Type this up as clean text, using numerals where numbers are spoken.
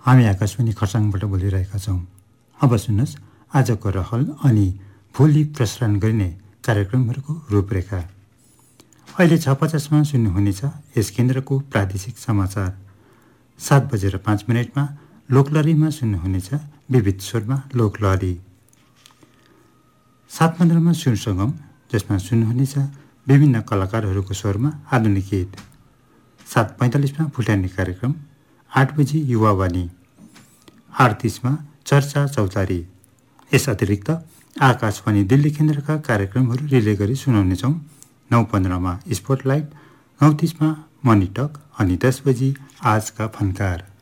हामी आकाशवाणी खरसाङबाट बोलिरहेका छौँ। अब सुन्नुहोस् आजको रहल अनि भोलि प्रसारण गरिने कार्यक्रमहरूको रूपरेखा। अहिले 6:50मा सुन्नुहुनेछ यस केन्द्रको प्रादेशिक समाचार। 7:05 लोकलहरीमा सुन्नुहुनेछ विविध स्वरमा लोकलहरी। 7:15मा सुनसङ्गम, जसमा सुन्नुहुनेछ विभिन्न कलाकारहरूको स्वरमा आधुनिक गीत। 7:45मा भुटानी कार्यक्रम। 8 बजी युवावाणी। 8:30मा चर्चा चौतारी। यस अतिरिक्त आकाशवाणी दिल्ली केन्द्रका कार्यक्रमहरू रिले गरी सुनाउनेछौँ। 9:15मा स्पोटलाइट, 9:30मा मनी टक अनि 10 बजी आजका फनकार।